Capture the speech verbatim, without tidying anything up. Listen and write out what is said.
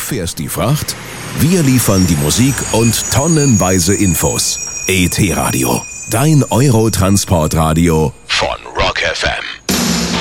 fährst die Fracht, wir liefern die Musik und tonnenweise Infos. E T Radio, dein Eurotransportradio